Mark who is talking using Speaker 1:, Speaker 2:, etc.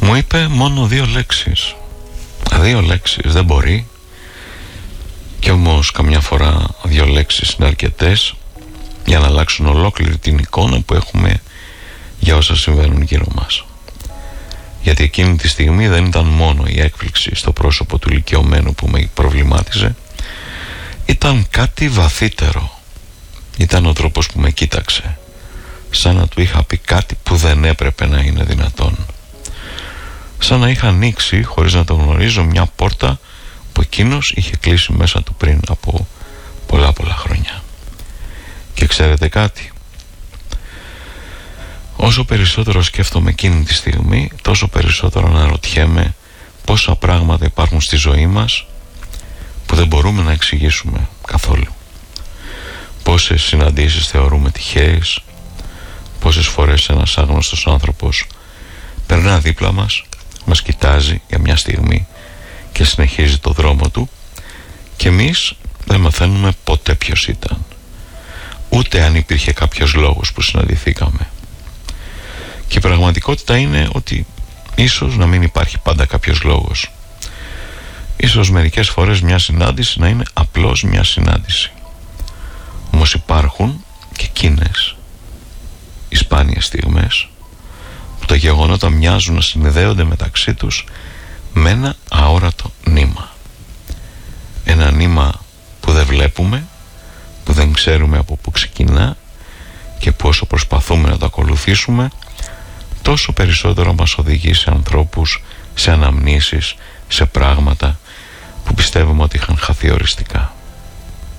Speaker 1: Μου είπε μόνο 2 λέξεις. 2 λέξεις δεν μπορεί. Κι όμως καμιά φορά 2 λέξεις είναι αρκετές για να αλλάξουν ολόκληρη την εικόνα που έχουμε για όσα συμβαίνουν γύρω μας. Γιατί εκείνη τη στιγμή δεν ήταν μόνο η έκπληξη στο πρόσωπο του ηλικιωμένου που με προβλημάτιζε, ήταν κάτι βαθύτερο. Ήταν ο τρόπος που με κοίταξε, σαν να του είχα πει κάτι που δεν έπρεπε να είναι δυνατόν. Σαν να είχα ανοίξει, χωρίς να το γνωρίζω, μια πόρτα που εκείνος είχε κλείσει μέσα του πριν από πολλά χρόνια. Και ξέρετε κάτι? Όσο περισσότερο σκέφτομαι εκείνη τη στιγμή, τόσο περισσότερο αναρωτιέμαι πόσα πράγματα υπάρχουν στη ζωή μας που δεν μπορούμε να εξηγήσουμε καθόλου. Πόσες συναντήσεις θεωρούμε τυχαίες, πόσες φορές ένας άγνωστος άνθρωπος περνά δίπλα μας, μας κοιτάζει για μια στιγμή και συνεχίζει το δρόμο του και εμείς δεν μαθαίνουμε ποτέ ποιος ήταν, ούτε αν υπήρχε κάποιος λόγος που συναντηθήκαμε. Και η πραγματικότητα είναι ότι ίσως να μην υπάρχει πάντα κάποιος λόγος. Ίσως μερικές φορές μια συνάντηση να είναι απλώς μια συνάντηση. Όμως υπάρχουν και εκείνες οι σπάνιες στιγμές που τα γεγονότα μοιάζουν να συνδέονται μεταξύ τους με ένα αόρατο νήμα. Ένα νήμα που δεν βλέπουμε, που δεν ξέρουμε από πού ξεκινά και που όσο προσπαθούμε να το ακολουθήσουμε, τόσο περισσότερο μας οδηγεί σε ανθρώπους, σε αναμνήσεις, σε πράγματα που πιστεύουμε ότι είχαν χαθεί οριστικά.